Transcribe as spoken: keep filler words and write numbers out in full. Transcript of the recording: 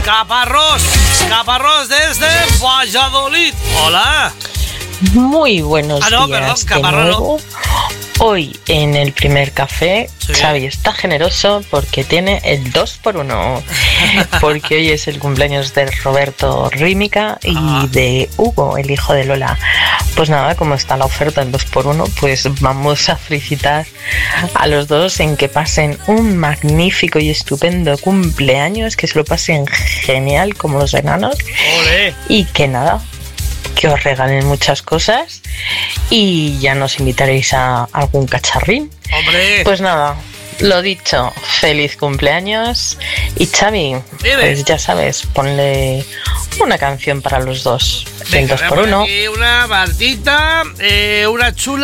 Caparrós. Caparrós desde Valladolid. Hola. Muy buenos ah, no, días perdón, de Caparrós, nuevo. No. Hoy en el primer café, sí. Xavi está generoso porque tiene el dos por uno. Porque hoy es el cumpleaños de Roberto Rímica y ah. de Hugo, el hijo de Lola. Pues nada, como está la oferta del dos por uno, pues vamos a felicitar a los dos en que pasen un magnífico y estupendo cumpleaños, que se lo pasen genial como los enanos. ¡Olé! Y que nada, que os regalen muchas cosas y ya nos invitaréis a algún cacharrín. ¡Hombre! Pues nada, lo dicho, feliz cumpleaños. Y Xavi, Dime. Pues ya sabes, ponle una canción para los dos. Venga, el dos por uno. Una Martita, eh, una chula.